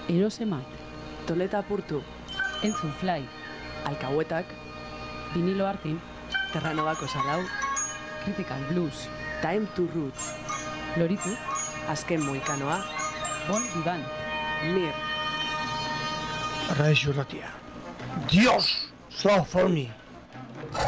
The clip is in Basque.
Erosemat, Toleta apurtu, Entzun Fly, Alcahuetak, Vinilo Artin, Terranobako Salau, Critical Blues, Time to Roots, Loritu, Azken Moikanoa, Bon Vivant, Mir, Radio Ratia. Dios, Slavoni.